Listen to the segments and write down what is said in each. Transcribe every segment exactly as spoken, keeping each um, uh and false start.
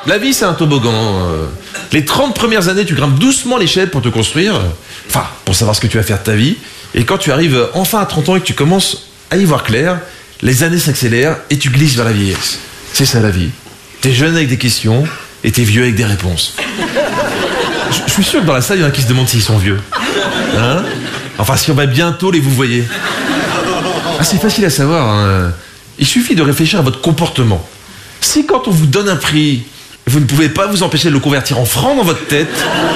La vie, c'est un toboggan. euh. Les trente premières années, tu grimpes doucement l'échelle pour te construire. Enfin, pour savoir ce que tu vas faire de ta vie. Et quand tu arrives enfin à trente ans et que tu commences à y voir clair, les années s'accélèrent et tu glisses vers la vieillesse. C'est ça la vie. T'es jeune avec des questions et t'es vieux avec des réponses. Je, je suis sûr que dans la salle, il y en a qui se demandent s'ils sont vieux. Hein? Enfin, si on va bientôt les vous voyez. Ah, c'est facile à savoir. Hein. Il suffit de réfléchir à votre comportement. Si quand on vous donne un prix, vous ne pouvez pas vous empêcher de le convertir en francs dans votre tête.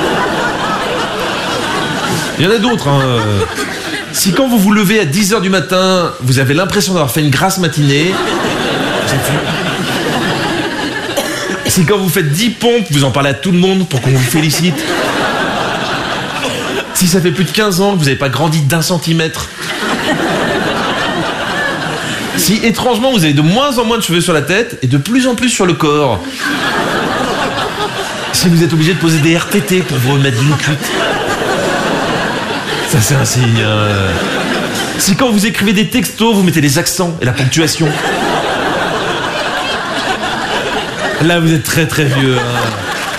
Il y en a d'autres. Hein. Si quand vous vous levez à dix heures du matin, vous avez l'impression d'avoir fait une grasse matinée. Si quand vous faites dix pompes, vous en parlez à tout le monde pour qu'on vous félicite. Si ça fait plus de quinze ans que vous n'avez pas grandi d'un centimètre. Si étrangement vous avez de moins en moins de cheveux sur la tête et de plus en plus sur le corps. Si vous êtes obligé de poser des R T T pour vous remettre d'une cuite. Ça c'est un signe. Hein. Si quand vous écrivez des textos, vous mettez les accents et la ponctuation. Là vous êtes très très vieux. Hein.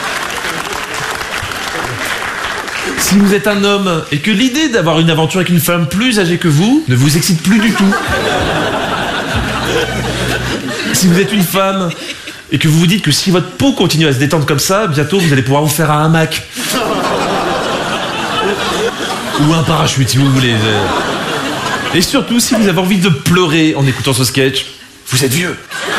Si vous êtes un homme et que l'idée d'avoir une aventure avec une femme plus âgée que vous ne vous excite plus du tout. Si vous êtes une femme et que vous vous dites que si votre peau continue à se détendre comme ça, bientôt vous allez pouvoir vous faire un hamac. Ou un parachute si vous voulez. Et surtout si vous avez envie de pleurer en écoutant ce sketch, vous êtes vieux.